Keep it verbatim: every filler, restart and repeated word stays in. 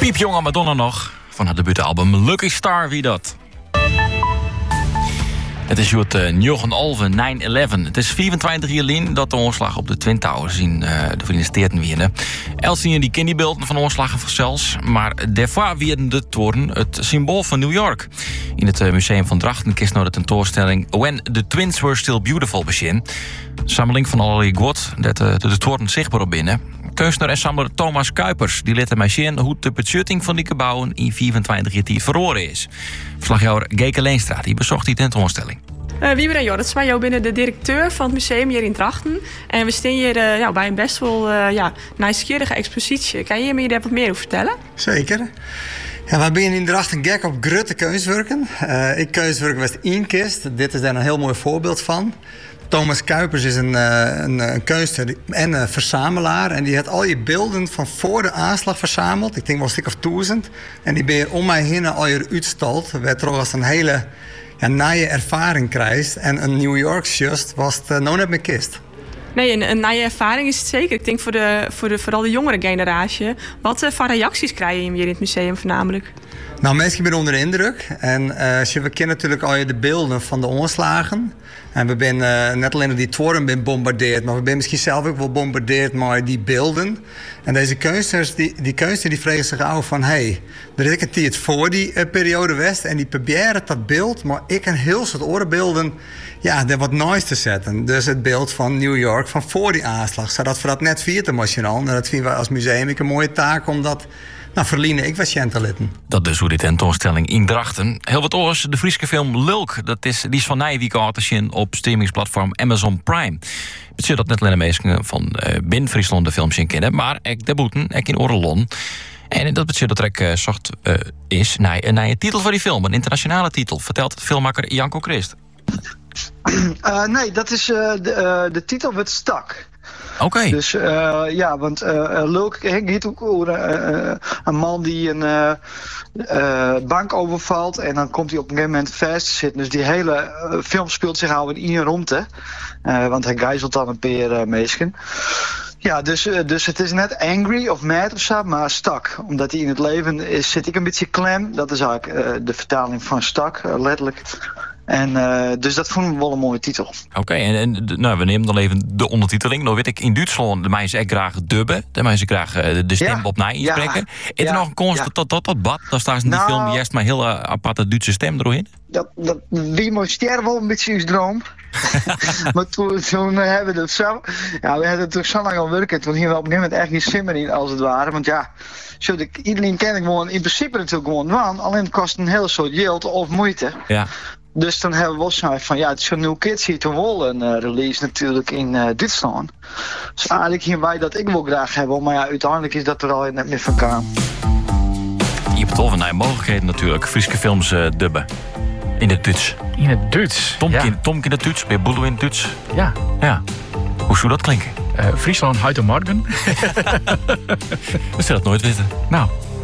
Piepjonge Madonna nog. Van haar debuutalbum Lucky Star, wie dat? Het is het uh, negen negen elf. Het is vierentwintig jaar geleden dat de onslag op de Twin Towers in uh, de Verenigde Staten wierde. Elsie die ken die beelden van onslagen van zelfs, maar daarvoor wierden de toren het symbool van New York. In het uh, Museum van Drachten kist nou de tentoonstelling When the Twins Were Still Beautiful begin. Sammeling van allerlei god dat uh, de toren zichtbaar op binnen. Kunstenaar en samler Thomas Kuipers die liet mij zien hoe de budgetting van die gebouwen in vierentwintig jaar tijd verloren is. Verslagjouwer Geke Leenstra die bezocht die tentoonstelling. Uh, Wieber en Jorrits, wij jou binnen de directeur van het museum hier in Drachten. En we staan hier uh, ja, bij een best wel uh, ja, nieuwsgierige expositie. Kan je me daar wat meer over vertellen? Zeker. Ja, wij zijn in Drachten gek op grote kunstwerken. Uh, ik kunstwerk was één kist. Dit is daar een heel mooi voorbeeld van. Thomas Kuipers is een, een, een kunstenaar en een verzamelaar. En die heeft al je beelden van voor de aanslag verzameld. Ik denk wel een stuk of duizend. En die ben je om mij heen al je uitstald. Waar toch als een hele ja, naaie ervaring krijgt. En een New York just was het uh, nou net mijn kist. Nee, een, een naaie ervaring is het zeker. Ik denk voor, de, voor de, vooral de jongere generatie. Wat uh, voor reacties krijg je hier in het museum voornamelijk? Nou, mensen zijn onder de indruk. En uh, we kennen natuurlijk al de beelden van de onslagen. En we zijn uh, net alleen door die toren ben bombardeerd, maar we zijn misschien zelf ook wel bombardeerd met die beelden. En deze kunstenaars, die, die kunstenaars die vragen zich af van, hé, hey, er is een tijd voor die uh, periode west en die proberen dat beeld, maar ik een heel soort orenbeelden, ja, er wat noois te zetten. Dus het beeld van New York van voor die aanslag, zodat we dat net vieren emotioneel. En dat vinden wij als museum een mooie taak om dat. Nou, Verline, ik was Jentelitten. Dat dus hoe die tentoonstelling in Drachten. Heel wat oors, de Friese film Lulk. Dat is, die is van Nijweek te zien op streamingsplatform Amazon Prime. Het zit dat net alleen mensen van uh, binnen Friesland de films in kennen, maar ik de boeten, ik in Orelon. En dat betekent dat er ook uh, zocht uh, is naar, naar je titel van die film, een internationale titel, vertelt filmmaker Janko Christ. Uh, nee, dat is uh, de, uh, de titel wordt stak. Oké. Okay. Dus uh, ja, want uh, Lulk ging ook over uh, een man die een uh, uh, bank overvalt en dan komt hij op een gegeven moment vast te zitten. Dus die hele uh, film speelt zich al in één rondte, uh, want hij gijzelt dan een paar uh, mensen. Ja, dus, uh, dus het is net angry of mad of zo, maar stak. Omdat hij in het leven is, zit ik een beetje klem. Dat is eigenlijk uh, de vertaling van stak, uh, letterlijk. En uh, dus dat vonden we wel een mooie titel. Oké, okay, en, en nou, we nemen dan even de ondertiteling. Nou weet ik, in Duitsland, de mensen echt graag dubben. De mensen graag uh, de stem ja, op na inspreken. Ja, is er ja, nog een konst ja. dat, dat dat bad? Dan staat in die nou, film juist maar een hele aparte Duitse stem erin. Dat, dat, wie moet sterven wel een beetje uw droom. Maar toen, toen hebben we dat zo. Ja, we hadden toch zo lang al werken. Toen gingen we op een gegeven moment echt niet simmer in, als het ware. Want ja, ik, iedereen ken ik gewoon in principe natuurlijk gewoon waan. Alleen het kost een heel soort geld of moeite. Ja. Dus dan hebben we wel gezegd van ja, het is een New Kids hier te wel een uh, release natuurlijk in uh, Duitsland. Dus eigenlijk gingen wij dat ik wel graag hebben, maar ja, uiteindelijk is dat er al net meer van kwam. Je hebt al van nou, mogelijkheden natuurlijk, Friese films uh, dubben. In het Duits. In het Duits? Tomk, ja. in, Tomk in het Duits, bij Boelo in het Duits. Ja. Ja. Hoe zou dat klinken? Uh, Friesland, heute Morgen. We zullen het nooit weten. Nou.